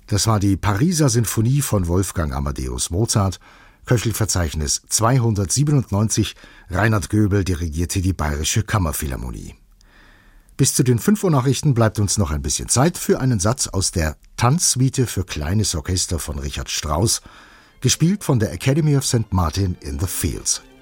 Das war die Pariser Sinfonie von Wolfgang Amadeus Mozart, Köchelverzeichnis 297. Reinhard Göbel dirigierte die Bayerische Kammerphilharmonie. Bis zu den 5 Uhr Nachrichten bleibt uns noch ein bisschen Zeit für einen Satz aus der Tanzsuite für kleines Orchester von Richard Strauss, gespielt von der Academy of St. Martin in the Fields.